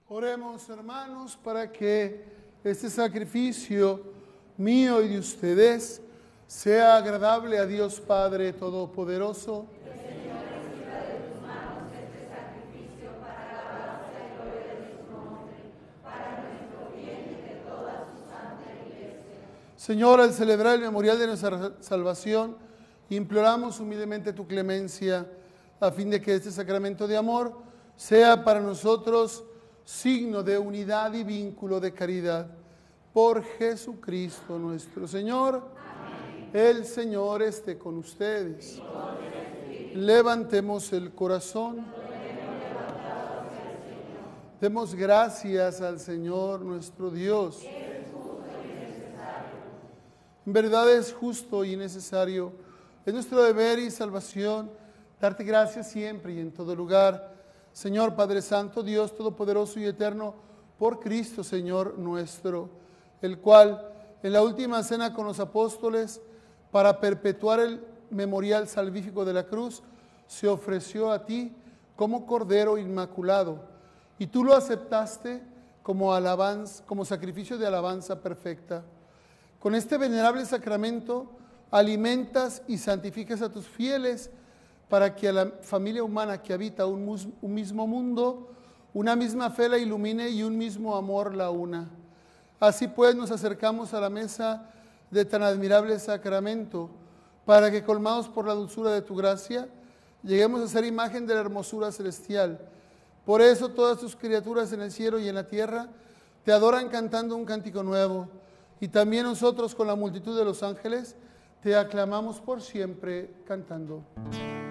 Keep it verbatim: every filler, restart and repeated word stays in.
Oremos, hermanos, para que este sacrificio mío y de ustedes sea agradable a Dios Padre Todopoderoso. Que el Señor reciba de tus manos este sacrificio para la alabanza y gloria de su nombre, para nuestro bien y de toda su santa iglesia. Señor, al celebrar el memorial de nuestra salvación, imploramos humildemente tu clemencia, a fin de que este sacramento de amor sea para nosotros signo de unidad y vínculo de caridad. Por Jesucristo nuestro Señor. Amén. El Señor esté con ustedes. Y con el Espíritu. Levantemos el corazón. Demos gracias al Señor nuestro Dios. Es justo y necesario. En verdad es justo y necesario. Es nuestro deber y salvación darte gracias siempre y en todo lugar. Señor Padre Santo, Dios Todopoderoso y Eterno, por Cristo, Señor nuestro, el cual en la última cena con los apóstoles, para perpetuar el memorial salvífico de la cruz, se ofreció a ti como Cordero Inmaculado, y tú lo aceptaste como alabanza, como sacrificio de alabanza perfecta. Con este venerable sacramento alimentas y santificas a tus fieles, para que a la familia humana que habita un, mus, un mismo mundo, una misma fe la ilumine y un mismo amor la una. Así pues nos acercamos a la mesa de tan admirable sacramento, para que colmados por la dulzura de tu gracia, lleguemos a ser imagen de la hermosura celestial. Por eso todas tus criaturas en el cielo y en la tierra te adoran cantando un cántico nuevo, y también nosotros con la multitud de los ángeles te aclamamos por siempre cantando.